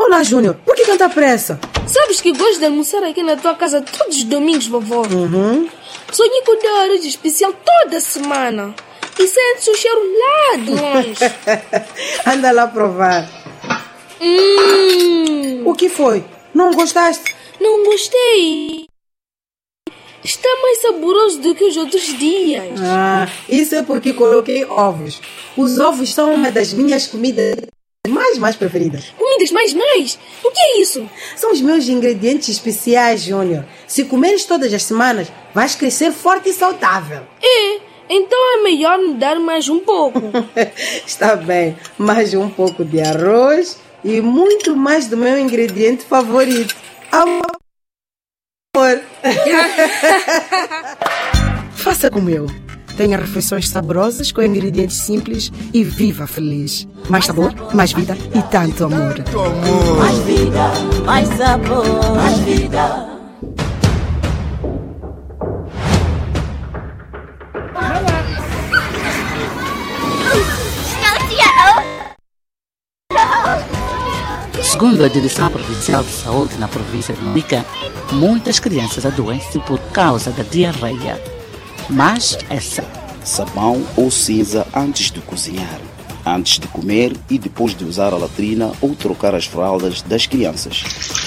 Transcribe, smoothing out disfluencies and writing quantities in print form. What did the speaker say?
Olá, Júnior. Por que tanta pressa? Sabes que gosto de almoçar aqui na tua casa todos os domingos, vovó? Sonhei com o teu arroz especial toda semana. E sentes o cheiro lá de longe. Anda lá provar. O que foi? Não gostaste? Não gostei. Está mais saboroso do que os outros dias. Isso é porque coloquei ovos. Os ovos são uma das minhas comidas mais preferidas. Comidas mais? O que é isso? São os meus ingredientes especiais, Júnior. Se comeres todas as semanas, vais crescer forte e saudável. Então é melhor me dar mais um pouco. Está bem. Mais um pouco de arroz e muito mais do meu ingrediente favorito. Amor. Faça como eu. Tenha refeições saborosas com ingredientes simples e viva feliz. Mais sabor, mais vida e tanto amor. Mais vida, mais sabor, mais vida. Segundo a Direção Provincial de Saúde na província de Moçambique, muitas crianças adoecem por causa da diarreia. Mas sabão ou cinza antes de cozinhar, antes de comer e depois de usar a latrina ou trocar as fraldas das crianças.